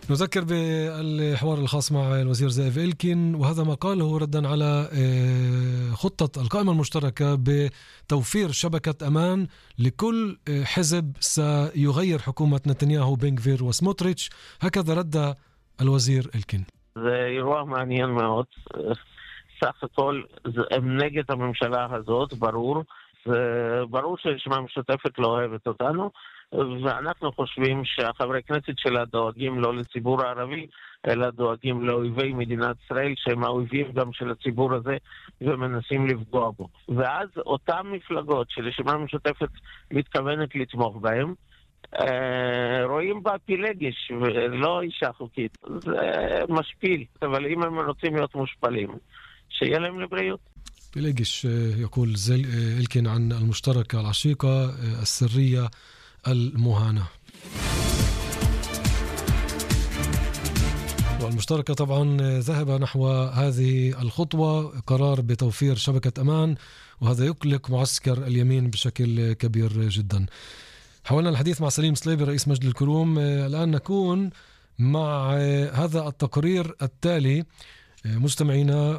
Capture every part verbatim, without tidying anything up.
نذكر بالحوار الخاص مع الوزير زائف إلكين، وهذا ما قاله ردا على خطة القائمة المشتركة بتوفير شبكة أمان لكل حزب سيغير حكومة נתניהו, בן גביר וסמוטריץ'. هكذا رد الوزير إلكين. זה אירוע מעניין מאוד. סך הכל הם נגד הממשלה הזאת, ברור. ברור שהרשימה המשותפת לא אוהבת אותנו, ואנחנו חושבים שהחברי כנסת שלה דואגים לא לציבור הערבי, אלא דואגים לאויבי מדינת ישראל, שהם האויבים גם של הציבור הזה, ומנסים לפגוע בו. ואז אותן מפלגות של הרשימה המשותפת מתכוונת לתמוך בהם, רואים בה פילגש ולא אישה חוקית. זה משפיל, אבל אם הם רוצים להיות מושפלים, שיהיה להם לבריאות. بيلاقيش يقول إلكين عن المشتركة العشيقة السرية المهانة. والمشتركة طبعا ذهب نحو هذه الخطوة، قرار بتوفير شبكة أمان، وهذا يقلق معسكر اليمين بشكل كبير جدا. حاولنا الحديث مع سليم صليبي رئيس مجلس الكروم. الآن نكون مع هذا التقرير التالي. مستمعينا،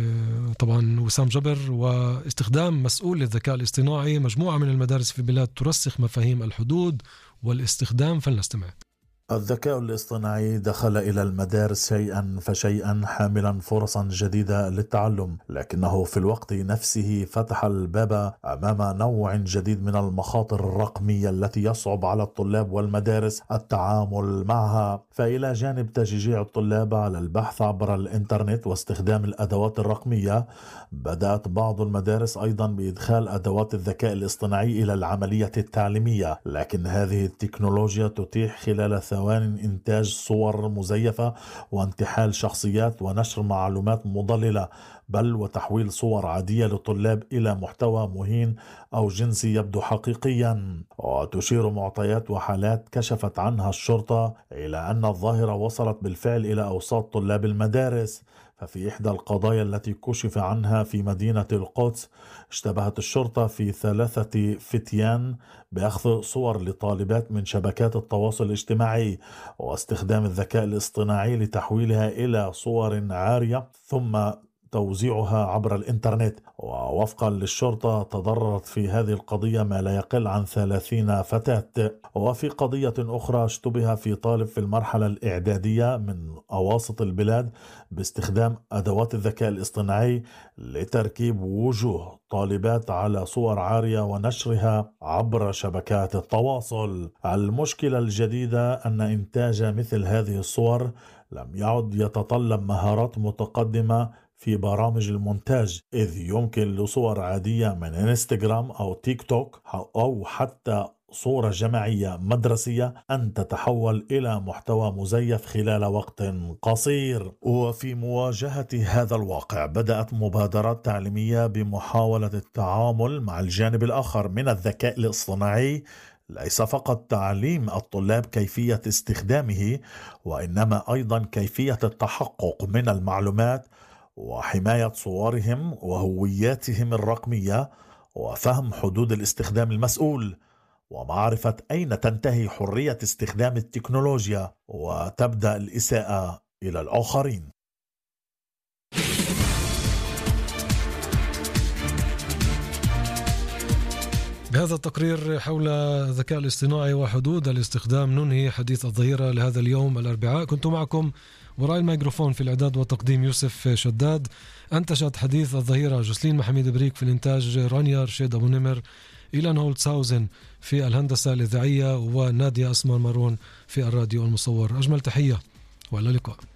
طبعا وسام جبر واستخدام مسؤول للذكاء الاصطناعي، مجموعة من المدارس في البلاد ترسخ مفاهيم الحدود والاستخدام. فلنستمع. الذكاء الاصطناعي دخل إلى المدارس شيئا فشيئا حاملا فرصا جديدة للتعلم، لكنه في الوقت نفسه فتح الباب أمام نوع جديد من المخاطر الرقمية التي يصعب على الطلاب والمدارس التعامل معها. فإلى جانب تشجيع الطلاب على البحث عبر الإنترنت واستخدام الأدوات الرقمية، بدأت بعض المدارس أيضا بإدخال أدوات الذكاء الاصطناعي إلى العملية التعليمية، لكن هذه التكنولوجيا تتيح خلال ثوان إنتاج صور مزيفة وانتحال شخصيات ونشر معلومات مضللة، بل وتحويل صور عادية للطلاب إلى محتوى مهين أو جنسي يبدو حقيقيا. وتشير معطيات وحالات كشفت عنها الشرطة إلى أن الظاهرة وصلت بالفعل إلى أوساط طلاب المدارس. ففي إحدى القضايا التي كشف عنها في مدينة القدس، اشتبهت الشرطة في ثلاثة فتيان بأخذ صور لطالبات من شبكات التواصل الاجتماعي واستخدام الذكاء الاصطناعي لتحويلها إلى صور عارية ثم توزيعها عبر الإنترنت. ووفقا للشرطة تضررت في هذه القضية ما لا يقل عن ثلاثين فتاة. وفي قضية أخرى اشتبه في طالب في المرحلة الإعدادية من أواسط البلاد باستخدام أدوات الذكاء الاصطناعي لتركيب وجوه طالبات على صور عارية ونشرها عبر شبكات التواصل. المشكلة الجديدة أن إنتاج مثل هذه الصور لم يعد يتطلب مهارات متقدمة في برامج المونتاج، إذ يمكن لصور عادية من إنستغرام أو تيك توك أو حتى صورة جماعية مدرسية أن تتحول إلى محتوى مزيف خلال وقت قصير. وفي مواجهة هذا الواقع بدأت مبادرات تعليمية بمحاولة التعامل مع الجانب الآخر من الذكاء الاصطناعي، ليس فقط تعليم الطلاب كيفية استخدامه، وإنما أيضا كيفية التحقق من المعلومات وحماية صورهم وهوياتهم الرقمية، وفهم حدود الاستخدام المسؤول، ومعرفة أين تنتهي حرية استخدام التكنولوجيا وتبدأ الإساءة إلى الآخرين. بهذا التقرير حول الذكاء الاصطناعي وحدود الاستخدام ننهي حديث الظهيرة لهذا اليوم الأربعاء. كنت معكم وراء الميكروفون في الإعداد والتقديم يوسف شداد، أنتجت حديث الظهيرة جسلين محمد بريك، في الإنتاج رانيا رشيد أبو نمر، إيلان هولتساوزن في الهندسة الإذاعية، ونادية أسمر مارون في الراديو المصور. أجمل تحية وإلى اللقاء.